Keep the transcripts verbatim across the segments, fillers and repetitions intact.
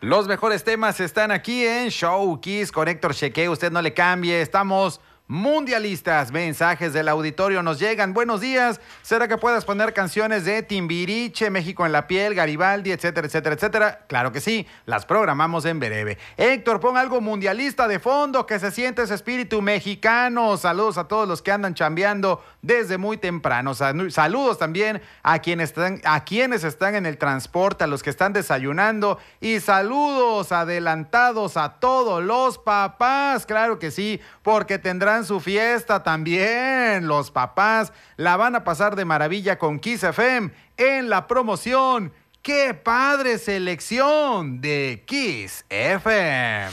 Los mejores temas están aquí en Show Kiss con Héctor Cheque. Usted no le cambie. Estamos mundialistas. Mensajes del auditorio nos llegan. Buenos días. ¿Será que puedas poner canciones de Timbiriche, México en la piel, Garibaldi, etcétera, etcétera, etcétera? Claro que sí. Las programamos en breve. Héctor, pon algo mundialista de fondo, que se siente ese espíritu mexicano. Saludos a todos los que andan chambeando desde muy temprano. Saludos también a quienes están, a quienes están en el transporte, a los que están desayunando. Y saludos adelantados a todos los papás. Claro que sí, porque tendrán su fiesta también. Los papás la van a pasar de maravilla con Kiss F M en la promoción ¡Qué padre selección de Kiss F M!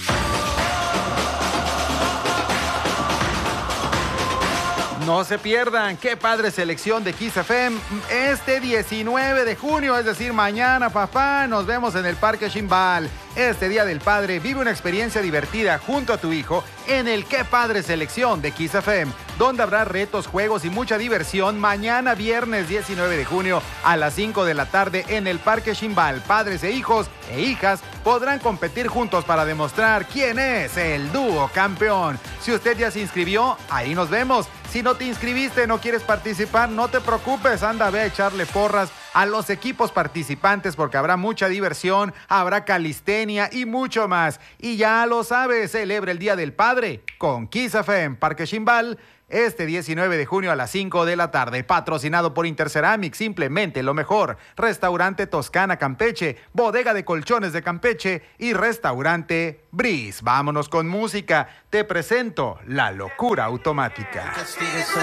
No se pierdan, qué padre selección de Kiss F M este diecinueve de junio, es decir, mañana, papá. Nos vemos en el Parque Chimbal. Este Día del Padre, vive una experiencia divertida junto a tu hijo en el Qué padre selección de Kiss F M, donde habrá retos, juegos y mucha diversión mañana viernes diecinueve de junio a las cinco de la tarde en el Parque Chimbal. Padres e hijos e hijas podrán competir juntos para demostrar quién es el dúo campeón. Si usted ya se inscribió, ahí nos vemos. Si no te inscribiste, no quieres participar, no te preocupes, anda, ve a echarle porras a los equipos participantes porque habrá mucha diversión, habrá calistenia y mucho más. Y ya lo sabes, celebra el Día del Padre con Kiss F M, Parque Chimbal, este diecinueve de junio a las cinco de la tarde. Patrocinado por Interceramic, simplemente lo mejor. Restaurante Toscana Campeche, Bodega de Colchones de Campeche y Restaurante Breeze. Vámonos con música. Te presento La Locura Automática.